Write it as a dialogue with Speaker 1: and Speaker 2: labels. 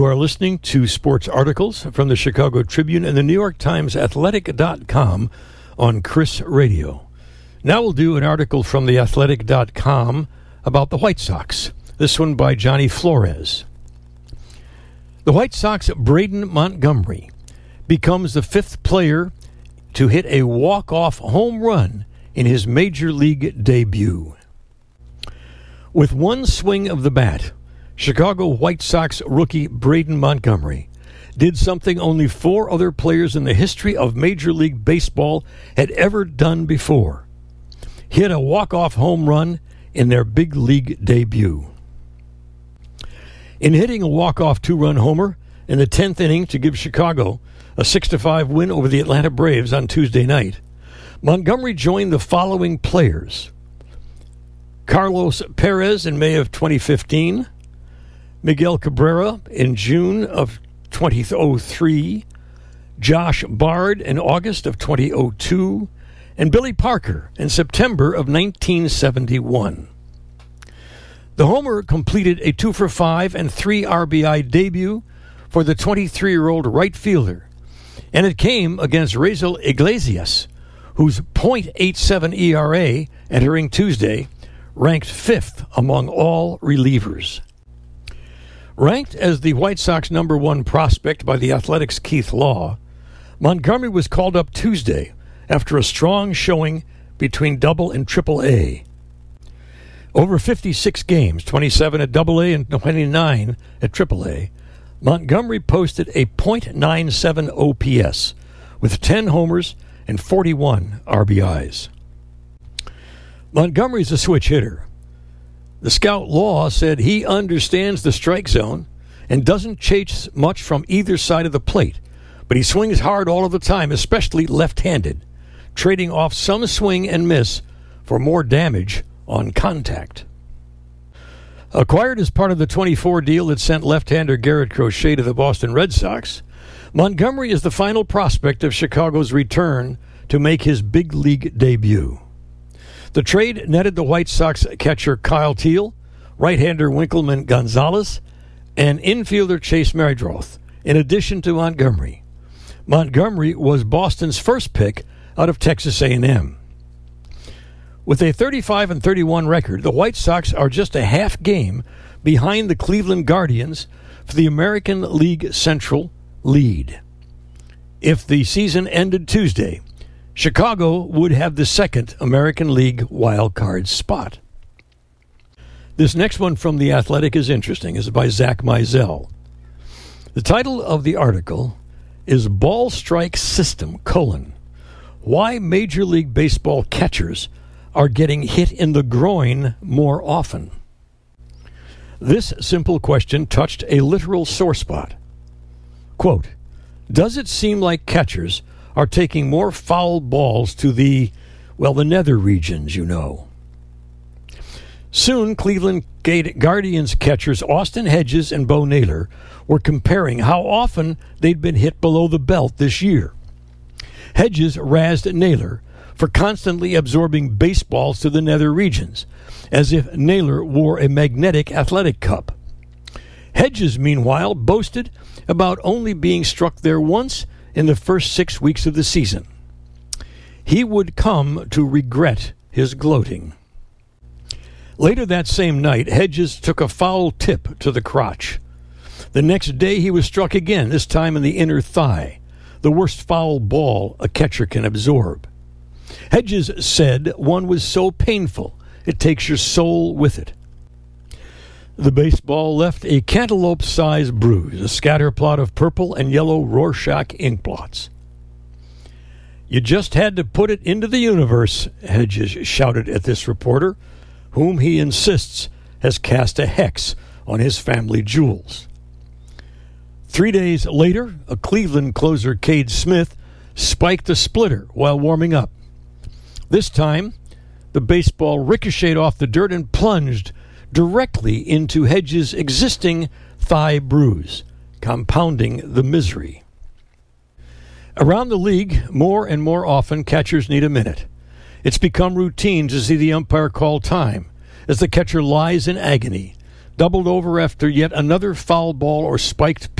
Speaker 1: You are listening to sports articles from the Chicago Tribune and the New York Times Athletic.com on Chris Radio. Now we'll do an article from the Athletic.com about the White Sox. This one by Johnny Flores. The White Sox Braden Montgomery becomes the fifth player to hit a walk-off home run in his major league debut. With one swing of the bat, Chicago White Sox rookie Braden Montgomery did something only four other players in the history of Major League Baseball had ever done before. Hit a walk-off home run in their big league debut. In hitting a walk-off two-run homer in the 10th inning to give Chicago a 6-5 win over the Atlanta Braves on Tuesday night, Montgomery joined the following players: Carlos Perez in May of 2015, Miguel Cabrera in June of 2003, Josh Bard in August of 2002, and Billy Parker in September of 1971. The homer completed a 2-for-5 and 3 RBI debut for the 23-year-old right fielder, and it came against Raisel Iglesias, whose .87 ERA entering Tuesday ranked 5th among all relievers. Ranked as the White Sox number one prospect by the Athletics' Keith Law, Montgomery was called up Tuesday after a strong showing between Double and Triple A. Over 56 games, 27 at Double A and 29 at Triple A, Montgomery posted a .97 OPS with 10 homers and 41 RBIs. Montgomery's a switch hitter. The scout Law said he understands the strike zone and doesn't chase much from either side of the plate, but he swings hard all of the time, especially left-handed, trading off some swing and miss for more damage on contact. Acquired as part of the 24 deal that sent left-hander Garrett Crochet to the Boston Red Sox, Montgomery is the final prospect of Chicago's return to make his big league debut. The trade netted the White Sox catcher Kyle Teel, right-hander Winkelman Gonzalez, and infielder Chase Meridroth, in addition to Montgomery. Montgomery was Boston's first pick out of Texas A&M. With a 35-31 record, the White Sox are just a half game behind the Cleveland Guardians for the American League Central lead. If the season ended Tuesday, Chicago would have the second American League wild card spot. This next one from The Athletic is interesting. It's by Zach Mizell. The title of the article is Ball Strike System, Why Major League Baseball Catchers Are Getting Hit in the Groin More Often. This simple question touched a literal sore spot. Quote, does it seem like catchers are taking more foul balls to the nether regions, you know? Soon, Cleveland Guardians catchers Austin Hedges and Bo Naylor were comparing how often they'd been hit below the belt this year. Hedges razzed Naylor for constantly absorbing baseballs to the nether regions, as if Naylor wore a magnetic athletic cup. Hedges, meanwhile, boasted about only being struck there once in the first 6 weeks of the season. He would come to regret his gloating. Later that same night, Hedges took a foul tip to the crotch. The next day he was struck again, this time in the inner thigh, the worst foul ball a catcher can absorb. Hedges said one was so painful it takes your soul with it. The baseball left a cantaloupe-sized bruise, a scatterplot of purple and yellow Rorschach ink blots. You just had to put it into the universe, Hedges shouted at this reporter, whom he insists has cast a hex on his family jewels. 3 days later, a Cleveland closer, Cade Smith, spiked a splitter while warming up. This time, the baseball ricocheted off the dirt and plunged directly into Hedges' existing thigh bruise, compounding the misery. Around the league, more and more often, catchers need a minute. It's become routine to see the umpire call time as the catcher lies in agony, doubled over after yet another foul ball or spiked